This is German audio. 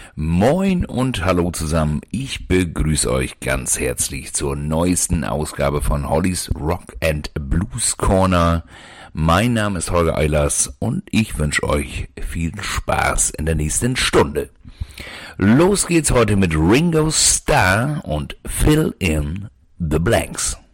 Moin und hallo zusammen. Ich begrüße euch ganz herzlich zur neuesten Ausgabe von Hollys Rock and Blues Corner. Mein Name ist Holger Eilers und ich wünsche euch viel Spaß in der nächsten Stunde. Los geht's heute mit Ringo Starr und Fill in the Blanks.